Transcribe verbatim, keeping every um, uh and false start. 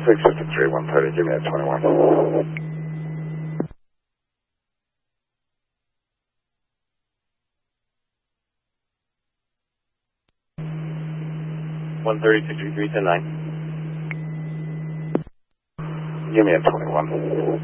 six fifty-three, one thirty, give me a twenty-one. one thirty, sixty-three, ten nine. Give me a twenty-one.